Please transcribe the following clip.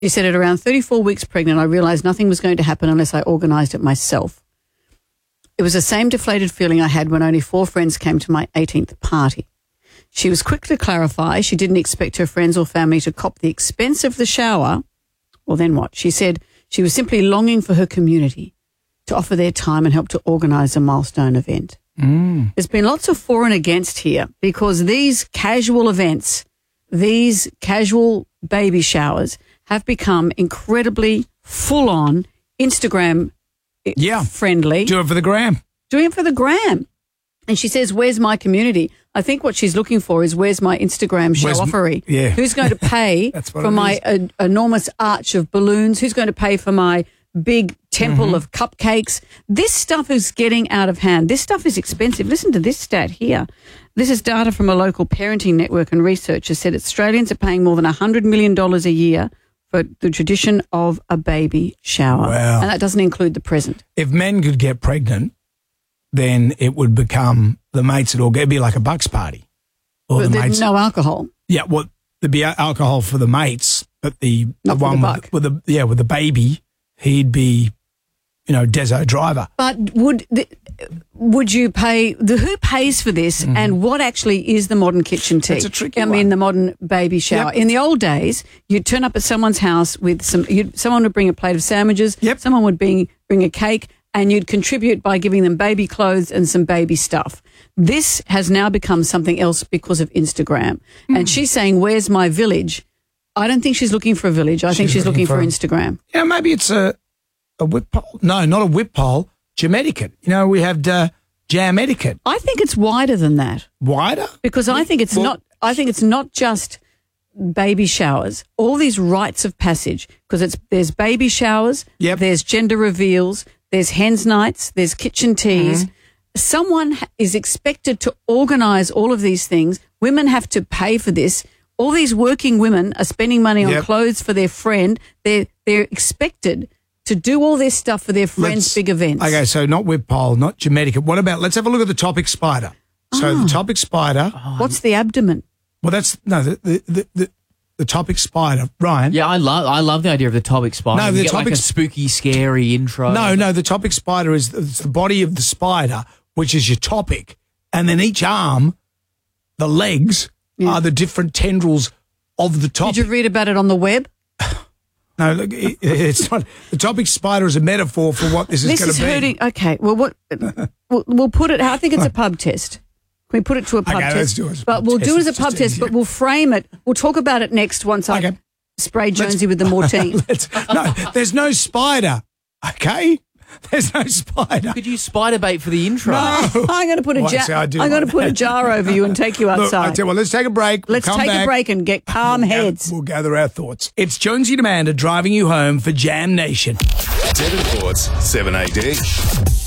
She said, at around 34 weeks pregnant, I realised nothing was going to happen unless I organised it myself. It was the same deflated feeling I had when only 4 friends came to my 18th party. She was quick to clarify she didn't expect her friends or family to cop the expense of the shower. Well, then what? She said she was simply longing for her community to offer their time and help to organise a milestone event. There's been lots of for and against here because these casual events, these casual baby showers have become incredibly full-on Instagram friendly. Do it for the gram. Doing it for the gram. And she says, where's my community? I think what she's looking for is where's my Instagram show-offery? Yeah. Who's going to pay for my enormous arch of balloons? Who's going to pay for my big temple of cupcakes? This stuff is getting out of hand. This stuff is expensive. Listen to this stat here. This is data from a local parenting network, and researchers said Australians are paying more than $100 million a year for the tradition of a baby shower. Wow. And that doesn't include the present. If men could get pregnant, then it would become the mates would all get, it'd be like a bucks party. Or But the there's mates. no alcohol. Yeah, well, there'd be alcohol for the mates, but the Not for the one buck. with the baby, he'd be, Deso driver. But would you pay who pays for this, and what actually is the modern kitchen tea? That's a tricky I mean, one. the modern baby shower. Yep. In the old days, you'd turn up at someone's house with someone would bring a plate of sandwiches. Yep. Someone would bring a cake, and you'd contribute by giving them baby clothes and some baby stuff. This has now become something else because of Instagram. And she's saying, "Where's my village?" I don't think she's looking for a village. I think she's looking for Instagram. Yeah, maybe it's a whip pole. No, not a whip pole. Jam etiquette. We have jam etiquette. I think it's wider than that. Wider? Because I think it's not. I think it's not just baby showers. All these rites of passage, because there's baby showers. Yep. There's gender reveals. There's hens nights. There's kitchen teas. Someone is expected to organise all of these things. Women have to pay for this. All these working women are spending money on clothes for their friend. They're expected to do all this stuff for their friends' big events. Okay, so not whip pole, not jam etiquette. What about? Let's have a look at the topic spider. So the topic spider. What's the abdomen? Well, that's the topic spider, Ryan. Yeah, I love the idea of the topic spider. No, You the get like topic a spooky, scary intro. No, the topic spider is the body of the spider, which is your topic, and then each arm, the legs, are the different tendrils of the topic. Did you read about it on the web? No, look, it's not. The topic spider is a metaphor for what this is going to be. Hurting. Okay, well, we'll put it. I think it's a pub test. Can we put it to a pub test? Let's do it as a but pub we'll test. do it as a It's pub just test, easier. but we'll frame it. We'll talk about it next once I spray Jonesy with the Mortine. No, there's no spider. Okay, there's no spider. Could you spider bait for the intro? I'm going to put a Well, jar. see, I do I'm going to like put a that. jar over you and take you Look, outside. I tell you what, let's take a break. Let's Come take back. a break and get calm heads. We'll gather our thoughts. It's Jonesy and Amanda driving you home for Jam Nation. Devonport's 7AD.